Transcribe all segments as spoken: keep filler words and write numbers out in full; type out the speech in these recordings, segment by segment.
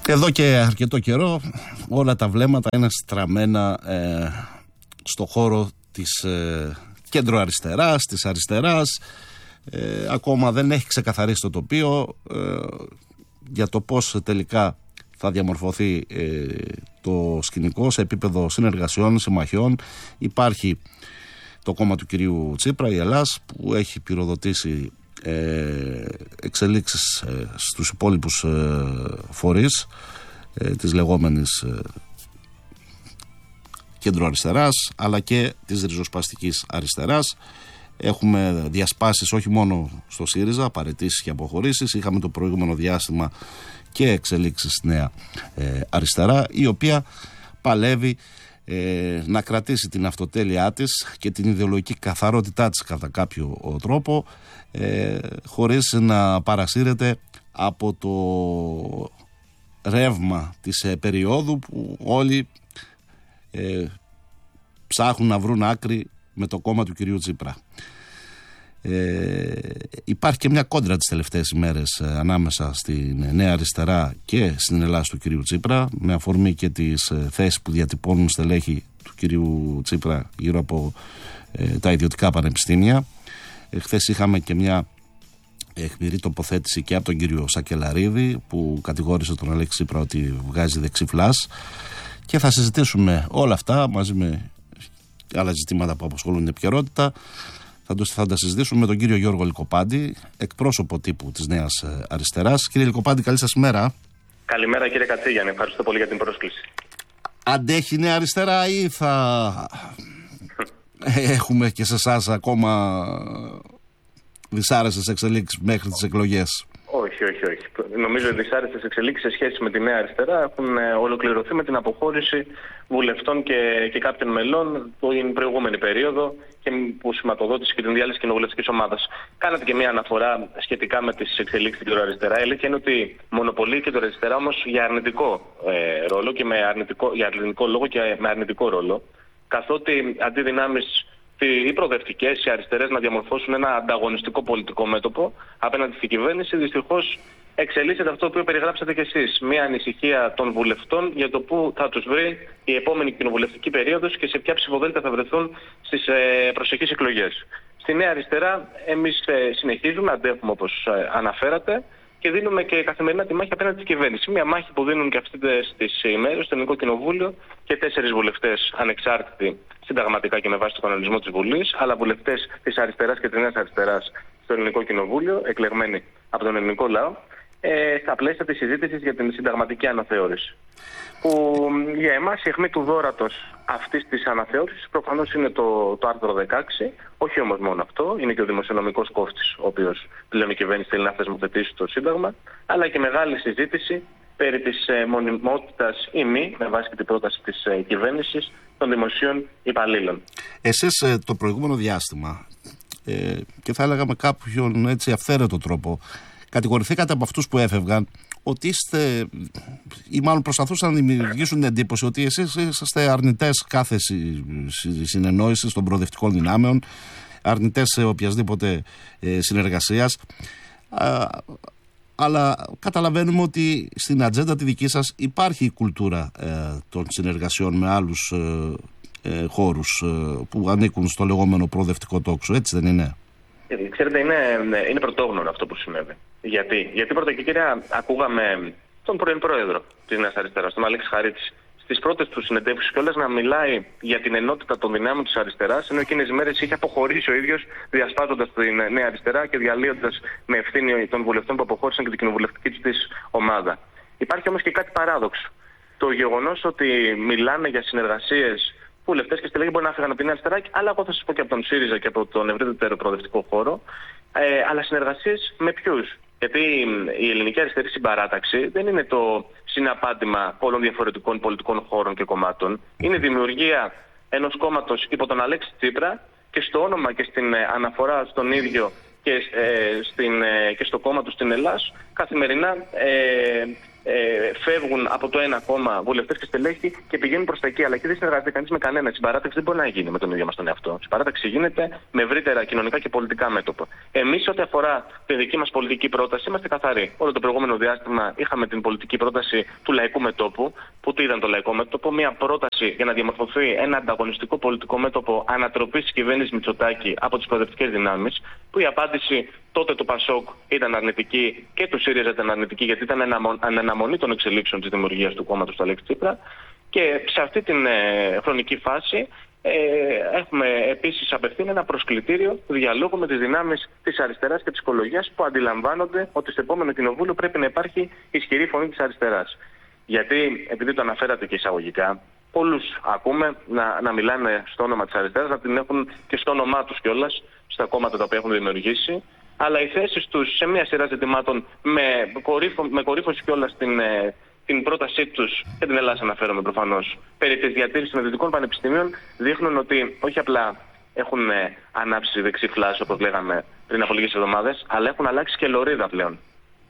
Εδώ και αρκετό καιρό όλα τα βλέμματα είναι στραμμένα ε, στο χώρο της ε, κέντρο-αριστεράς, της αριστεράς. Ε, ακόμα δεν έχει ξεκαθαρίσει το τοπίο ε, για το πώς τελικά θα διαμορφωθεί ε, το σκηνικό σε επίπεδο συνεργασιών, συμμαχιών. Υπάρχει το κόμμα του κυρίου Τσίπρα, η Ελλάς, που έχει πυροδοτήσει ε, εξελίξεις ε, στους υπόλοιπους ε, φορείς ε, της λεγόμενης ε, κέντρο-αριστεράς, αλλά και της ριζοσπαστικής αριστεράς. Έχουμε διασπάσεις όχι μόνο στο ΣΥΡΙΖΑ, παραιτήσεις και αποχωρήσεις. Είχαμε το προηγούμενο διάστημα και εξελίξεις στη Νέα ε, Αριστερά, η οποία παλεύει ε, να κρατήσει την αυτοτέλειά της και την ιδεολογική καθαρότητά της κατά κάποιο τρόπο, ε, χωρίς να παρασύρεται από το ρεύμα της ε, περίοδου που όλοι ε, ψάχνουν να βρουν άκρη με το κόμμα του κυρίου Τσίπρα. Ε, υπάρχει και μια κόντρα τις τελευταίες ημέρες ε, ανάμεσα στην Νέα Αριστερά και στην Ελλάδα του κυρίου Τσίπρα, με αφορμή και τις ε, θέσεις που διατυπώνουν στελέχη του κυρίου Τσίπρα γύρω από ε, τα ιδιωτικά πανεπιστήμια. Ε, χθες είχαμε και μια αιχμηρή τοποθέτηση και από τον κύριο Σακελαρίδη, που κατηγόρησε τον Αλέξη Τσίπρα ότι βγάζει δεξί φλας, και θα συζητήσουμε όλα αυτά μαζί με άλλα ζητήματα που απασχολούν την επικαιρότητα. Θα, το, θα τα συζητήσουμε με τον κύριο Γιώργο Λικοπάντη, εκπρόσωπο τύπου της Νέας Αριστεράς. Κύριε Λικοπάντη, καλή σας ημέρα. Καλημέρα κύριε Κατσίγιαννη, ευχαριστώ πολύ για την πρόσκληση. Αντέχει η Νέα Αριστερά ή θα έχουμε και σε εσάς ακόμα δυσάρεστες εξελίξεις μέχρι τις εκλογές? Όχι, όχι, όχι. Νομίζω ότι οι δυσάρεστες εξελίξεις σε σχέση με τη Νέα Αριστερά έχουν ολοκληρωθεί με την αποχώρηση βουλευτών και, και κάποιων μελών την προηγούμενη περίοδο και που σηματοδότησε και την διάλυση κοινοβουλευτικής ομάδας. Κάνατε και μια αναφορά σχετικά με τις εξελίξεις στην κεντροαριστερά. Η αλήθεια είναι ότι μονοπολεί η κεντροαριστερά όμως για αρνητικό ε, ρόλο και με αρνητικό, για αρνητικό λόγο και με αρνητικό ρόλο. Καθότι αντί δυνάμεις οι προοδευτικές, οι αριστερές να διαμορφώσουν ένα ανταγωνιστικό πολιτικό μέτωπο απέναντι στην κυβέρνηση, δυστυχώς εξελίσσεται αυτό που περιγράψατε κι εσείς. Μια ανησυχία των βουλευτών για το πού θα τους βρει η επόμενη κοινοβουλευτική περίοδος και σε ποια ψηφοδέλτια θα βρεθούν στις ε, προσεχείς εκλογές. Στη Νέα Αριστερά, εμείς ε, συνεχίζουμε, αντέχουμε όπως ε, αναφέρατε, και δίνουμε και καθημερινά τη μάχη απέναντι στην κυβέρνηση. Μια μάχη που δίνουν και αυτές τις ημέρες στο Ελληνικό Κοινοβούλιο και τέσσερις βουλευτές ανεξάρτητοι συνταγματικά και με βάση τον κανονισμό της Βουλής, αλλά βουλευτές της αριστεράς και της Νέας Αριστεράς στο Ελληνικό Κοινοβούλιο, εκλεγμένοι από τον ελληνικό λαό, ε, στα πλαίσια της συζήτησης για την συνταγματική αναθεώρηση. Που για εμάς η αιχμή του δώρατος αυτής της αναθεώρησης προφανώς είναι το, το άρθρο δεκαέξι, όχι όμως μόνο αυτό, είναι και ο δημοσιονομικός κόστης, ο οποίος πλέον η κυβέρνηση θέλει να θεσμοθετήσει το Σύνταγμα, αλλά και μεγάλη συζήτηση περί της ε, μονιμότητας ή μη, με βάση και την πρόταση της ε, κυβέρνησης, των δημοσίων υπαλλήλων. Εσείς ε, το προηγούμενο διάστημα, ε, και θα έλεγα με κάποιον έτσι αυθαίρετο τρόπο, κατηγορηθήκατε από αυτούς που έφευγαν ότι είστε, ή μάλλον προσπαθούσαν να δημιουργήσουν την εντύπωση ότι εσείς είσαστε αρνητές κάθε συνεννόησης των προοδευτικών δυνάμεων, αρνητές σε οποιασδήποτε ε, συνεργασίας. Α, αλλά καταλαβαίνουμε ότι στην ατζέντα τη δική σας υπάρχει η κουλτούρα ε, των συνεργασιών με άλλους ε, ε, χώρους ε, που ανήκουν στο λεγόμενο προοδευτικό τόξο, έτσι δεν είναι? Ξέρετε, είναι, είναι πρωτόγνωρο αυτό που συνέβη. Γιατί, Γιατί πρώτα και κύρια ακούγαμε τον πρώην πρόεδρο της Νέας Αριστεράς, τον Αλέξη Χαρίτση, στις πρώτες του συνεντεύξεις κιόλας να μιλάει για την ενότητα των δυνάμεων της αριστεράς, ενώ εκείνες τις μέρες είχε αποχωρήσει ο ίδιος, διασπάζοντας την Νέα Αριστερά και διαλύοντας με ευθύνη των βουλευτών που αποχώρησαν και την κοινοβουλευτική της ομάδα. Υπάρχει όμως και κάτι παράδοξο. Το γεγονός ότι μιλάνε για συνεργασίες βουλευτές και στελέχη μπορεί να φύγαν από την αριστερά, αλλά εγώ θα σας πω και από τον ΣΥΡΙΖΑ και από τον ευρύτερο προοδευτικό χώρο, ε, αλλά συνεργασίες με ποιους? Γιατί η ελληνική αριστερή συμπαράταξη δεν είναι το συναπάντημα όλων διαφορετικών πολιτικών χώρων και κομμάτων. Είναι η δημιουργία ενός κόμματος υπό τον Αλέξη Τσίπρα και στο όνομα και στην αναφορά στον ίδιο και, ε, στην, ε, και στο κόμμα του στην Ελλάδα καθημερινά ε, Ε, φεύγουν από το ένα κόμμα βουλευτές και στελέχη και πηγαίνουν προς τα εκεί. Αλλά εκεί δεν συνεργάζεται κανείς με κανένα. Η συμπαράταξη δεν μπορεί να γίνει με τον ίδιο μας τον εαυτό. Η συμπαράταξη γίνεται με ευρύτερα κοινωνικά και πολιτικά μέτωπα. Εμείς, ό,τι αφορά τη δική μας πολιτική πρόταση, είμαστε καθαροί. Όλο το προηγούμενο διάστημα είχαμε την πολιτική πρόταση του λαϊκού μετώπου. Που τι ήταν το λαϊκό μέτωπο? Μια πρόταση για να διαμορφωθεί ένα ανταγωνιστικό πολιτικό μέτωπο ανατροπής της κυβέρνησης Μητσοτάκη από τις προοδευτικές δυνάμεις. Που η απάντηση τότε του Πασόκ ήταν αρνητική και του ΣΥΡΙΖΑ ήταν αρνητική, γιατί ήταν αναμονή των εξελίξεων της δημιουργίας του κόμματος του Αλέξη Τσίπρα. Και σε αυτή την ε, χρονική φάση ε, έχουμε επίσης απευθύνει ένα προσκλητήριο διαλόγου με τις δυνάμεις της αριστεράς και της οικολογίας, που αντιλαμβάνονται ότι στο επόμενο κοινοβούλιο πρέπει να υπάρχει ισχυρή φωνή της αριστεράς. Γιατί, επειδή το αναφέρατε και εισαγωγικά, πολλούς ακούμε να, να μιλάνε στο όνομα της αριστεράς, να την έχουν και στο όνομά τους κιόλας, στα κόμματα τα οποία έχουν δημιουργήσει. Αλλά οι θέσεις τους σε μια σειρά ζητημάτων, με, κορύφω, με κορύφωση κιόλας την, την πρότασή τους, και την Ελλάδα αναφέρομαι προφανώς, περί της διατήρησης των ιδιωτικών πανεπιστημίων, δείχνουν ότι όχι απλά έχουν ανάψει δεξί φλάσ, όπως λέγαμε πριν από λίγες εβδομάδες, αλλά έχουν αλλάξει και λωρίδα πλέον.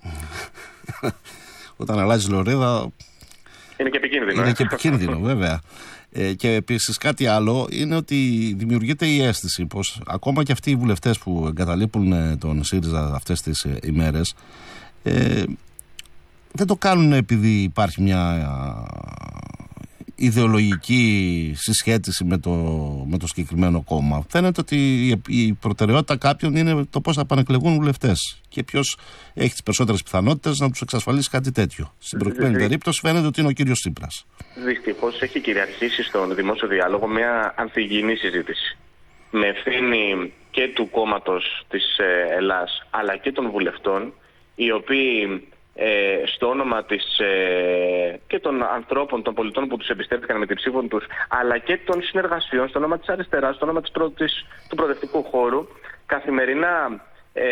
Όταν αλλάζει λωρίδα. Είναι και επικίνδυνο. Είναι ε? και επικίνδυνο, βέβαια. Ε, και επίσης κάτι άλλο είναι ότι δημιουργείται η αίσθηση πως ακόμα και αυτοί οι βουλευτές που εγκαταλείπουν τον ΣΥΡΙΖΑ αυτές τις ε, ημέρες ε, δεν το κάνουν επειδή υπάρχει μια ιδεολογική συσχέτιση με το, με το συγκεκριμένο κόμμα. Φαίνεται ότι η, η προτεραιότητα κάποιων είναι το πώς θα επανεκλεγούν βουλευτές και ποιος έχει τις περισσότερες πιθανότητες να τους εξασφαλίσει κάτι τέτοιο. Στην προκειμένη περίπτωση φαίνεται ότι είναι ο κύριος Τσίπρας. Δυστυχώς έχει κυριαρχήσει στον δημόσιο διάλογο μια ανθυγιεινή συζήτηση. Με ευθύνη και του κόμματος της Ελλάς αλλά και των βουλευτών, οι οποίοι Ε, στο όνομα της, ε, και των ανθρώπων, των πολιτών που τους εμπιστεύτηκαν με την ψήφο τους, αλλά και των συνεργασιών, στο όνομα της αριστεράς, στο όνομα της προ, της, του προοδευτικού χώρου, καθημερινά, ε,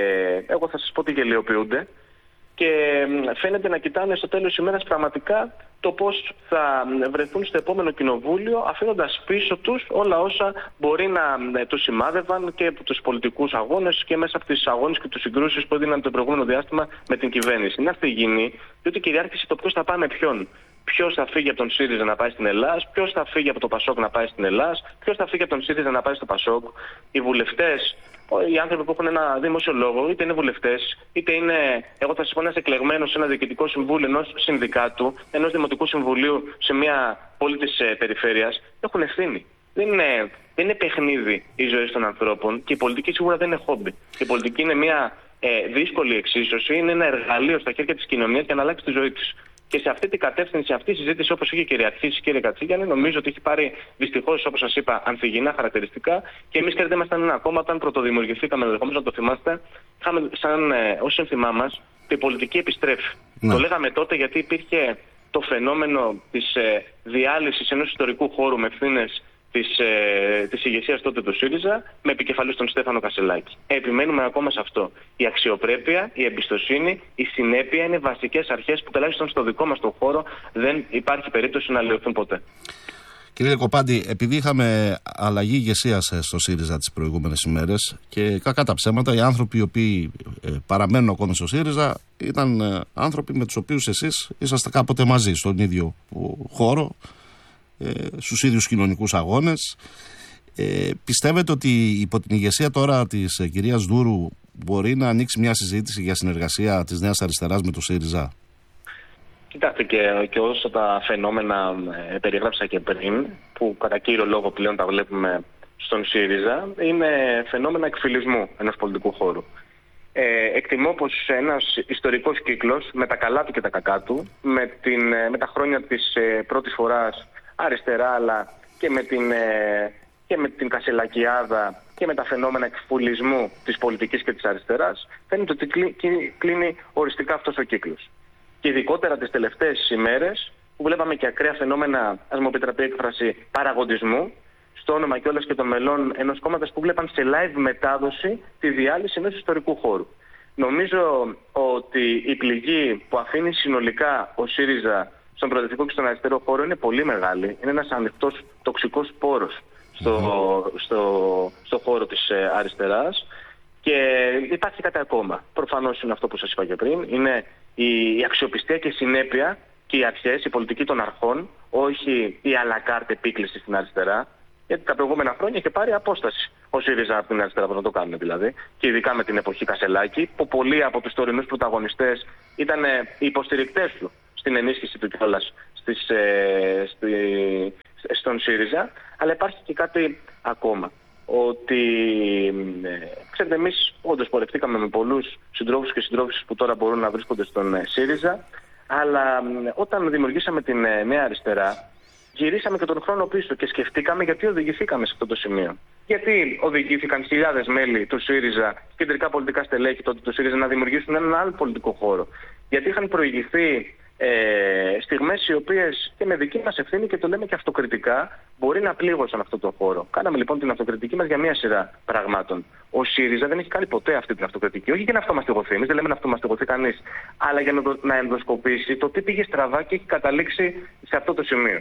εγώ θα σας πω ότι γελιοποιούνται και φαίνεται να κοιτάνε στο τέλος της ημέρας πραγματικά το πώς θα βρεθούν στο επόμενο κοινοβούλιο, αφήνοντας πίσω τους όλα όσα μπορεί να τους σημάδευαν και από τους πολιτικούς αγώνες και μέσα από τις αγώνες και τους συγκρούσεις που έδιναν το προηγούμενο διάστημα με την κυβέρνηση. Είναι αυτή η γίνει, διότι κυριάρχησε το ποιος θα πάει με ποιον. Ποιος θα φύγει από τον ΣΥΡΙΖΑ να πάει στην Ελλάδα, ποιος θα φύγει από το ΠΑΣΟΚ να πάει στην Ελλάδα, ποιος θα φύγει από τον ΣΥΡΙΖΑ να πάει στο ΠΑΣΟΚ. Οι βουλευτές, οι άνθρωποι που έχουν ένα δημόσιο λόγο, είτε είναι βουλευτές, είτε είναι, εγώ θα σας πω, ένας εκλεγμένος σε ένα διοικητικό συμβούλιο ενός συνδικάτου, ενός δημοτικού συμβουλίου σε μια πόλη της ε, περιφέρειας, έχουν ευθύνη. Δεν είναι, δεν είναι παιχνίδι η ζωή των ανθρώπων και η πολιτική σίγουρα δεν είναι χόμπι. Η πολιτική είναι μια ε, δύσκολη εξίσωση, είναι ένα εργαλείο στα χέρια της κοινωνίας για να αλλάξει τη ζωή της. Και σε αυτή την κατεύθυνση, αυτή η συζήτηση, όπως έχει κυριαρχήσει, κύριε Κατσίγιαννη, νομίζω ότι έχει πάρει δυστυχώς, όπως σας είπα, ανθυγιεινά χαρακτηριστικά. Και εμείς, ξέρετε, ήμασταν ένα κόμμα, όταν πρωτοδημιουργηθήκαμε, ενδεχομένως να το θυμάστε, είχαμε σαν ε, ως σύνθημά μας ότι η πολιτική επιστρέφει. Ναι. Το λέγαμε τότε γιατί υπήρχε το φαινόμενο της ε, διάλυσης ενός ιστορικού χώρου με ευθύνες της, ε, της ηγεσίας τότε του ΣΥΡΙΖΑ, με επικεφαλής τον Στέφανο Κασελάκη. Επιμένουμε ακόμα σε αυτό. Η αξιοπρέπεια, η εμπιστοσύνη, η συνέπεια είναι βασικές αρχές που τουλάχιστον στο δικό μας τον χώρο δεν υπάρχει περίπτωση να αλλοιωθούν ποτέ. Κύριε Κοπάντη, επειδή είχαμε αλλαγή ηγεσίας στο ΣΥΡΙΖΑ τις προηγούμενες ημέρες και κακά τα ψέματα, οι άνθρωποι οι οποίοι ε, παραμένουν ακόμη στο ΣΥΡΙΖΑ ήταν ε, άνθρωποι με τους οποίους εσείς ήσασταν κάποτε μαζί στον ίδιο χώρο, στους ίδιους κοινωνικούς αγώνες. Ε, πιστεύετε ότι υπό την ηγεσία τώρα της ε, κυρίας Δούρου μπορεί να ανοίξει μια συζήτηση για συνεργασία της Νέας Αριστεράς με το ΣΥΡΙΖΑ? Κοιτάξτε, και, και όσο τα φαινόμενα ε, περιγράψα και πριν, που κατά κύριο λόγο πλέον τα βλέπουμε στον ΣΥΡΙΖΑ, είναι φαινόμενα εκφυλισμού ενός πολιτικού χώρου. Ε, εκτιμώ πως ένας ιστορικός κύκλος, με τα καλά του και τα κακά του, με, την, με τα χρόνια της ε, πρώτης φοράς αριστερά, αλλά και με την, ε, και με την Κασελακιάδα και με τα φαινόμενα εκφυλισμού της πολιτικής και της αριστεράς, φαίνεται ότι κλεί, κλείνει οριστικά αυτός ο κύκλος. Και ειδικότερα τις τελευταίες ημέρες, που βλέπαμε και ακραία φαινόμενα, ας μου επιτραπεί έκφραση, παραγοντισμού, στο όνομα κιόλας και των μελών ενός κόμματος που βλέπαν σε live μετάδοση τη διάλυση ενός ιστορικού χώρου. Νομίζω ότι η πληγή που αφήνει συνολικά ο ΣΥΡΙΖΑ στον προοδευτικό και στον αριστερό χώρο είναι πολύ μεγάλη. Είναι ένας ανοιχτός τοξικός πόρος στο, στο, στο χώρο της αριστεράς. Και υπάρχει κάτι ακόμα. Προφανώς είναι αυτό που σας είπα και πριν. Είναι η, η αξιοπιστία και η συνέπεια και οι αρχές, η πολιτική των αρχών, όχι η αλακάρτ επίκληση στην αριστερά. Γιατί τα προηγούμενα χρόνια είχε πάρει απόσταση ο ΣΥΡΙΖΑ από την αριστερά, που να το κάνουν δηλαδή. Και ειδικά με την εποχή Κασελάκη, που πολλοί από τους τωρινούς πρωταγωνιστές ήταν οι υποστηρικτές του στην ενίσχυση του κιόλας ε, στη, στον ΣΥΡΙΖΑ. Αλλά υπάρχει και κάτι ακόμα. Ότι, ε, ξέρετε, εμείς όντως πορευτήκαμε με πολλούς συντρόφους και συντρόφισσες που τώρα μπορούν να βρίσκονται στον ε, ΣΥΡΙΖΑ. Αλλά ε, όταν δημιουργήσαμε την ε, Νέα Αριστερά, γυρίσαμε και τον χρόνο πίσω και σκεφτήκαμε γιατί οδηγηθήκαμε σε αυτό το σημείο. Γιατί οδηγήθηκαν χιλιάδες μέλη του ΣΥΡΙΖΑ, κεντρικά πολιτικά στελέχη τότε του ΣΥΡΙΖΑ, να δημιουργήσουν έναν άλλο πολιτικό χώρο. Γιατί είχαν προηγηθεί ε, στιγμές οι οποίες και με δική μας ευθύνη, και το λέμε και αυτοκριτικά, μπορεί να πλήγωσαν αυτό το χώρο. Κάναμε λοιπόν την αυτοκριτική μας για μία σειρά πραγμάτων. Ο ΣΥΡΙΖΑ δεν έχει κάνει ποτέ αυτή την αυτοκριτική. Όχι για να αυτομαστιγωθεί, εμείς δεν λέμε να αυτομαστιγωθεί κανείς, αλλά για να, να ενδοσκοπήσει το τι πήγε στραβά και έχει καταλήξει σε αυτό το σημείο.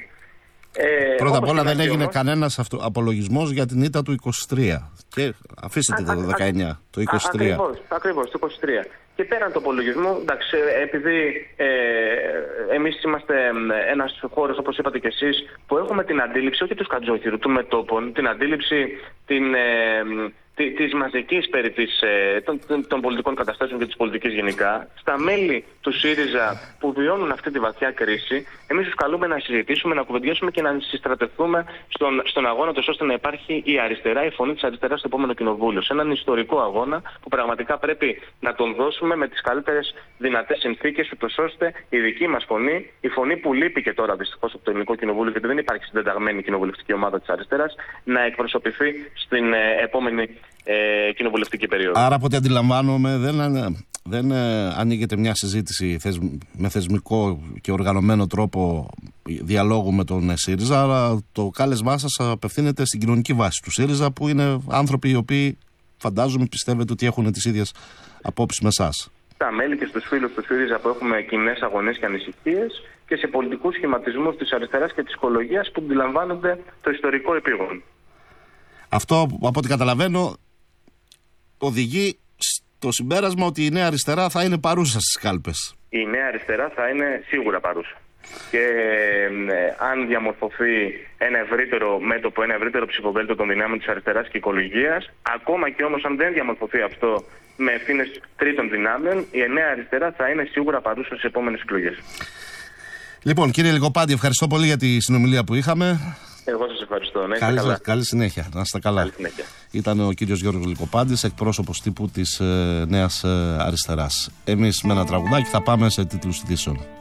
Ε, Πρώτα απ' όλα δεν έγινε όμως κανένας αυτο, απολογισμός για την ήττα του είκοσι τρία. Και αφήστε το δεκαεννιά, α, το είκοσι τρία. Ακριβώς, ακριβώς, το είκοσι τρία. Και πέραν του απολογισμού, εντάξει, επειδή ε, εμείς είμαστε ένας χώρος, όπως είπατε και εσείς, που έχουμε την αντίληψη, όχι του σκατζόχυρου, του μετόπων, την αντίληψη την, ε, της μαζικής περί της, ε, των, των πολιτικών καταστάσεων και της πολιτικής γενικά, στα μέλη του ΣΥΡΙΖΑ που βιώνουν αυτή τη βαθιά κρίση, εμείς τους καλούμε να συζητήσουμε, να κουβεντιάσουμε και να συστρατευτούμε στον, στον αγώνα τους, ώστε να υπάρχει η αριστερά, η φωνή της αριστεράς στο επόμενο κοινοβούλιο. Σε έναν ιστορικό αγώνα που πραγματικά πρέπει να τον δώσουμε με τις καλύτερες δυνατές συνθήκες, ούτως ώστε η δική μας φωνή, η φωνή που λείπει και τώρα δυστυχώς από το ελληνικό κοινοβούλιο, γιατί δεν υπάρχει συντεταγμένη κοινοβουλευτική ομάδα της αριστεράς, να εκπροσωπηθεί στην ε, επόμενη Ε, κοινοβουλευτική περίοδο. Άρα από ό,τι αντιλαμβάνομαι δεν, δεν ε, ανοίγεται μια συζήτηση θεσ, με θεσμικό και οργανωμένο τρόπο διαλόγου με τον ΣΥΡΙΖΑ, αλλά το κάλεσμά σας απευθύνεται στην κοινωνική βάση του ΣΥΡΙΖΑ, που είναι άνθρωποι οι οποίοι φαντάζομαι πιστεύετε ότι έχουν τις ίδιες απόψεις με εσάς. Τα μέλη και στους φίλους του ΣΥΡΙΖΑ που έχουμε κοινές αγωνίες και ανησυχίες, και σε πολιτικούς σχηματισμούς της αριστεράς και της οικολογίας που αντιλαμβάνονται το ιστορικό επίγον. Αυτό από ό,τι καταλαβαίνω οδηγεί στο συμπέρασμα ότι η Νέα Αριστερά θα είναι παρούσα στις κάλπες. Η Νέα Αριστερά θα είναι σίγουρα παρούσα. Και ε, αν διαμορφωθεί ένα ευρύτερο μέτωπο, ένα ευρύτερο ψηφοδέλτιο των δυνάμεων της αριστεράς και οικολογίας, ακόμα και όμως αν δεν διαμορφωθεί αυτό με ευθύνες τρίτων δυνάμεων, η Νέα Αριστερά θα είναι σίγουρα παρούσα στις επόμενες εκλογές. Λοιπόν, κύριε Λικοπάντη, ευχαριστώ πολύ για τη συνομιλία που είχαμε. Εγώ σας ευχαριστώ. Ναι, καλή, καλά. καλή συνέχεια. Να είστε καλά. Καλή συνέχεια. Ήταν ο κύριος Γιώργος Λικοπάντης, εκπρόσωπος τύπου της ε, Νέας ε, Αριστεράς. Εμείς με ένα τραγουδάκι θα πάμε σε τίτλους ειδήσεων.